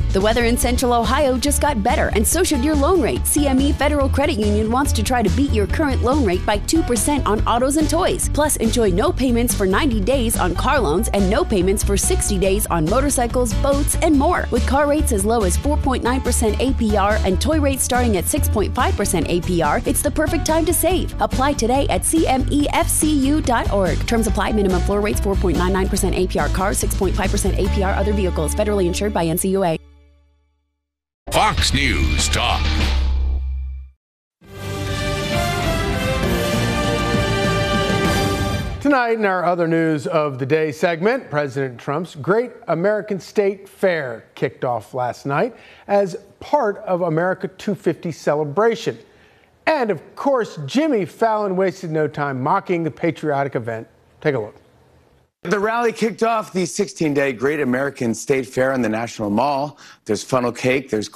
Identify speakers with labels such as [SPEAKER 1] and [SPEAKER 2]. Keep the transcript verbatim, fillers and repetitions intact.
[SPEAKER 1] The weather in Central Ohio just got better, and so should your loan rate. C M E Federal Credit Union wants to try to beat your current loan rate by two percent on autos and toys. Plus, enjoy no payments for ninety days on car loans and no payments for sixty days on motorcycles, boats, and more. With car rates as low as four point nine percent A P R and toy rates starting at six point five percent A P R, it's the perfect time to save. Apply today at C M E F C U dot org. Terms apply. Minimum floor rates four point nine nine percent A P R cars, six point five percent A P R other vehicles. Federally insured by N C U A.
[SPEAKER 2] Fox News Talk.
[SPEAKER 3] Tonight, in our other news of the day segment, President Trump's Great American State Fair kicked off last night as part of America two fifty celebration. And of course, Jimmy Fallon wasted no time mocking the patriotic event. Take a look.
[SPEAKER 4] The rally kicked off the sixteen-day Great American State Fair in the National Mall. There's funnel cake, there's